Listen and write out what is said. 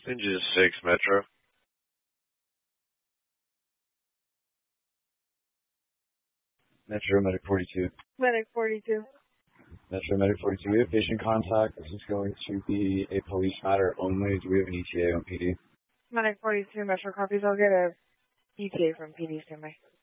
Ninja 6 Metro. Metro Medic 42. Medic 42. Metro Medic 42. We have patient contact. This is going to be a police matter only. Do we have an ETA on PD? Medic 42, Metro copies. I'll get a ETA from PD standby.